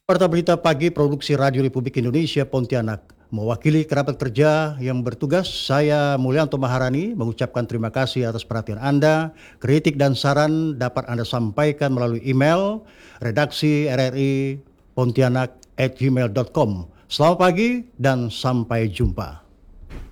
Warta Berita Pagi Produksi Radio Republik Indonesia Pontianak. Mewakili kerabat kerja yang bertugas, saya Mulyanto Maharani mengucapkan terima kasih atas perhatian Anda. Kritik dan saran dapat Anda sampaikan melalui email redaksi RRI Pontianak@gmail.com. Selamat pagi dan sampai jumpa.